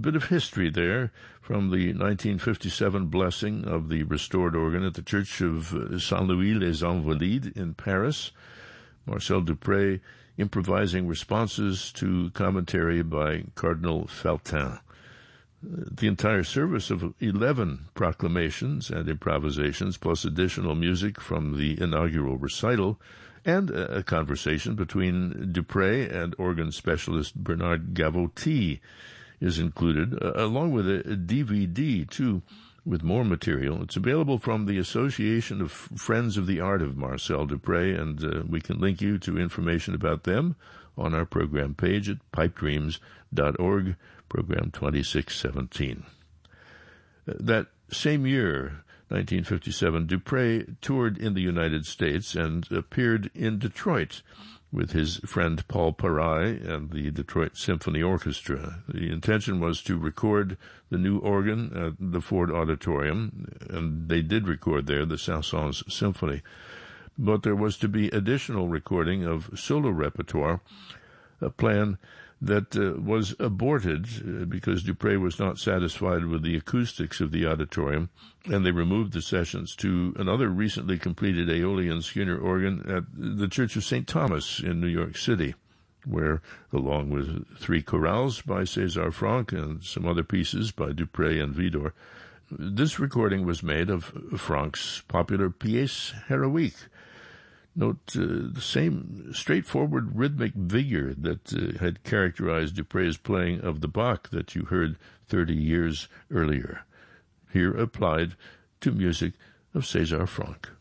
bit of history there from the 1957 blessing of the restored organ at the Church of Saint-Louis-les-Invalides in Paris. Marcel Dupré improvising responses to commentary by Cardinal Feltin. The entire service of 11 proclamations and improvisations, plus additional music from the inaugural recital, and a conversation between Dupré and organ specialist Bernard Gavotti is included, along with a DVD, too, with more material. It's available from the Association of Friends of the Art of Marcel Dupré, and we can link you to information about them on our program page at pipedreams.org, program 2617. That same year, 1957, Dupré toured in the United States and appeared in Detroit with his friend Paul Paray and the Detroit Symphony Orchestra. The intention was to record the new organ at the Ford Auditorium, and they did record there the Saint-Saëns Symphony. But there was to be additional recording of solo repertoire, a plan that was aborted because Dupré was not satisfied with the acoustics of the auditorium, and they removed the sessions to another recently completed Aeolian Skinner organ at the Church of St. Thomas in New York City, where, along with 3 chorales by César Franck and some other pieces by Dupré and Widor, this recording was made of Franck's popular Pièce Héroïque. Note the same straightforward rhythmic vigor that had characterized Dupré's playing of the Bach that you heard 30 years earlier, here applied to music of César Franck.